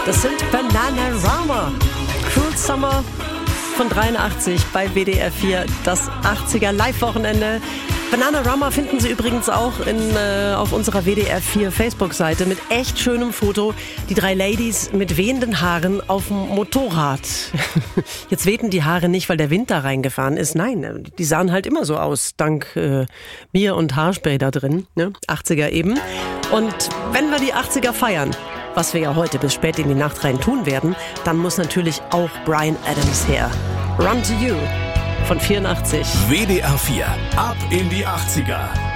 Das sind Bananarama. Cruel Summer von 83 bei WDR 4, das 80er Live-Wochenende. Bananarama finden Sie übrigens auch auf unserer WDR 4 Facebook-Seite mit echt schönem Foto. Die 3 Ladies mit wehenden Haaren auf dem Motorrad. Jetzt wehten die Haare nicht, weil der Wind da reingefahren ist. Nein, die sahen halt immer so aus, dank Bier und Haarspray da drin. Ne? 80er eben. Und wenn wir die 80er feiern, was wir ja heute bis spät in die Nacht rein tun werden, dann muss natürlich auch Bryan Adams her. Run to You von 84. WDR 4, ab in die 80er.